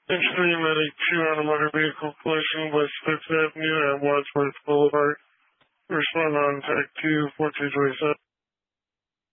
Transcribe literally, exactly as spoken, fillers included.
Entry Medic two on a motor vehicle collision West Fifth Avenue at Wadsworth Boulevard. Respond on tech two four two twenty-seven.